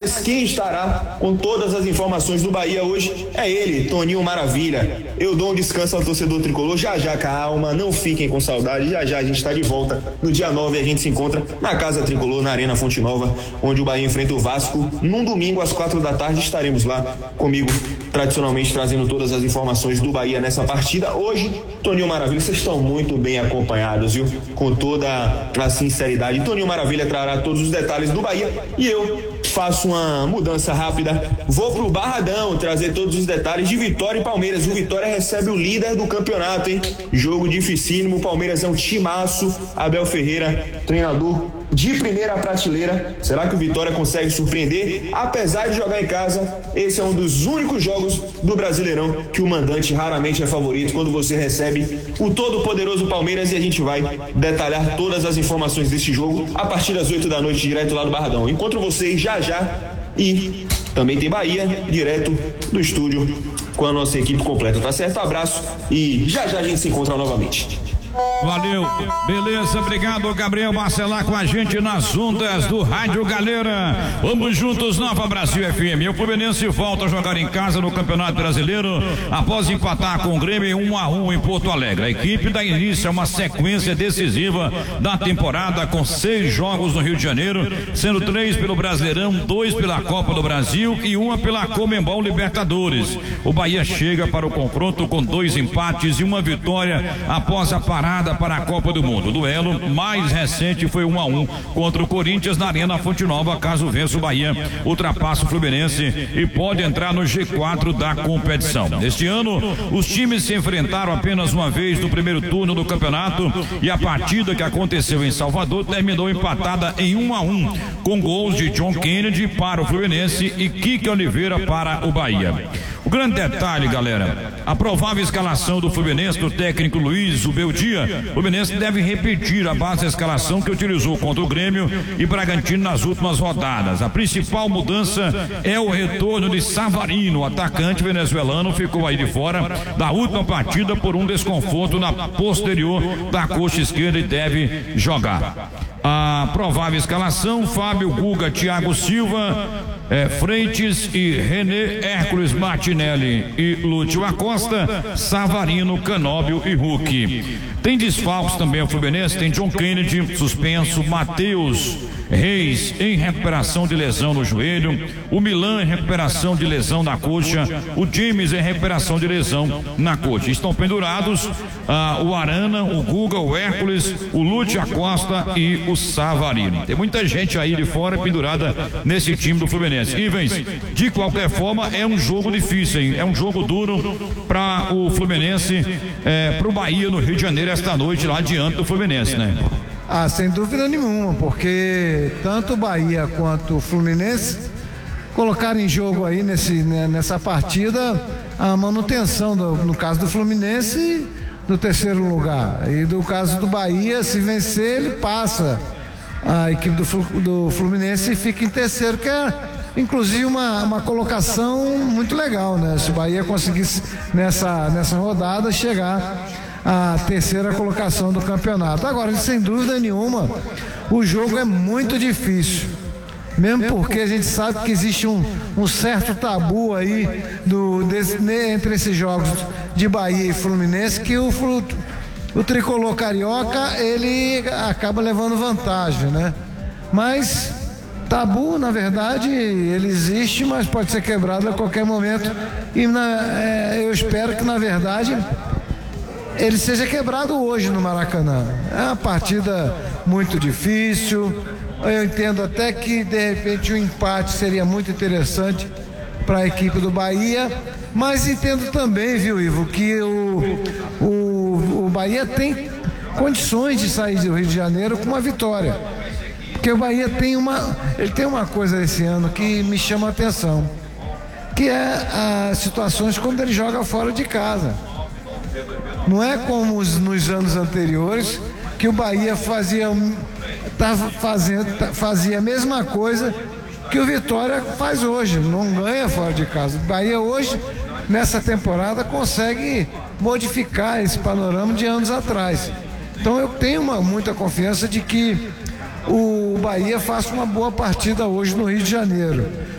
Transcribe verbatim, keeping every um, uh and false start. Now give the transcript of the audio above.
mas quem estará com todas as informações do Bahia hoje é ele, Toninho Maravilha. Eu dou um descanso ao torcedor tricolor, já já calma, não fiquem com saudade, já já a gente está de volta. No dia nove a gente se encontra na Casa Tricolor, na Arena Fonte Nova, onde o Bahia enfrenta o Vasco. Num domingo às quatro da tarde estaremos lá comigo, tradicionalmente trazendo todas as informações do Bahia nessa partida. Hoje, Toninho Maravilha, vocês estão muito bem acompanhados, viu? Com toda a sinceridade. Toninho Maravilha trará todos os detalhes do Bahia e eu faço uma mudança rápida, vou pro Barradão trazer todos os detalhes de Vitória e Palmeiras. O Vitória recebe o líder do campeonato, hein? Jogo dificílimo, o Palmeiras é um timaço, Abel Ferreira, treinador de primeira prateleira. Será que o Vitória consegue surpreender? Apesar de jogar em casa, esse é um dos únicos jogos do Brasileirão que o mandante raramente é favorito, quando você recebe o todo poderoso Palmeiras, e a gente vai detalhar todas as informações desse jogo a partir das oito da noite, direto lá do Barradão. Encontro vocês já já, e também tem Bahia, direto do estúdio com a nossa equipe completa, tá certo? Abraço e já já a gente se encontra novamente. Valeu, beleza, obrigado Gabriel Marcelar com a gente nas ondas do Rádio Galera. Vamos juntos, Nova Brasil F M. O Fluminense volta a jogar em casa no Campeonato Brasileiro após empatar com o Grêmio um a um em Porto Alegre. A equipe dá início a uma sequência decisiva da temporada com seis jogos no Rio de Janeiro, sendo três pelo Brasileirão, dois pela Copa do Brasil e uma pela Conmebol Libertadores. O Bahia chega para o confronto com dois empates e uma vitória após a parada para a Copa do Mundo. O duelo mais recente foi um a um contra o Corinthians na Arena Fonte Nova. Caso vença, o Bahia ultrapassa o Fluminense e pode entrar no G quatro da competição. Neste ano, os times se enfrentaram apenas uma vez no primeiro turno do campeonato e a partida que aconteceu em Salvador terminou empatada em um a um, com gols de John Kennedy para o Fluminense e Kike Oliveira para o Bahia. O grande detalhe, galera, a provável escalação do Fluminense do técnico Luiz Ubeldia. O Fluminense deve repetir a base da escalação que utilizou contra o Grêmio e Bragantino nas últimas rodadas. A principal mudança é o retorno de Savarino. O atacante venezuelano ficou aí de fora da última partida por um desconforto na posterior da coxa esquerda e deve jogar. A provável escalação: Fábio, Guga, Thiago Silva, é, Freitas e René, Hércules, Martinelli e Lúcio Acosta, Savarino, Canóbio e Hulk. Tem desfalques também o Fluminense, tem John Kennedy suspenso, Matheus Reis em recuperação de lesão no joelho, o Milan em recuperação de lesão na coxa, o James em recuperação de lesão na coxa. Estão pendurados ah, o Arana, o Guga, o Hércules, o Lúcio Acosta e o Savarino. Tem muita gente aí de fora pendurada nesse time do Fluminense. Ivens, de qualquer forma, é um jogo difícil, hein? É um jogo duro para o Fluminense, é, para o Bahia no Rio de Janeiro esta noite, lá diante do Fluminense, né? Ah, sem dúvida nenhuma, porque tanto o Bahia quanto o Fluminense colocaram em jogo aí nesse, né, nessa partida a manutenção, do, no caso do Fluminense, do terceiro lugar. E do caso do Bahia, se vencer, ele passa a equipe do, do Fluminense e fica em terceiro, que é inclusive uma, uma colocação muito legal, né? Se o Bahia conseguisse nessa, nessa rodada chegar a terceira colocação do campeonato. Agora, sem dúvida nenhuma, o jogo é muito difícil, mesmo porque a gente sabe que existe um, um certo tabu aí do, desse, entre esses jogos de Bahia e Fluminense, que o, o tricolor carioca ele acaba levando vantagem, né? Mas tabu, na verdade, ele existe, mas pode ser quebrado a qualquer momento, e na, é, eu espero que, na verdade, ele seja quebrado hoje no Maracanã. É uma partida muito difícil. Eu entendo até que de repente um empate seria muito interessante para a equipe do Bahia, mas entendo também, viu, Ivo, que o, o, o Bahia tem condições de sair do Rio de Janeiro com uma vitória, porque o Bahia tem uma, ele tem uma coisa esse ano que me chama a atenção, que é as situações quando ele joga fora de casa. Não é como os, nos anos anteriores, que o Bahia fazia, tá fazendo, tá, fazia a mesma coisa que o Vitória faz hoje, não ganha fora de casa. O Bahia hoje, nessa temporada, consegue modificar esse panorama de anos atrás. Então eu tenho uma, muita confiança de que o Bahia faça uma boa partida hoje no Rio de Janeiro.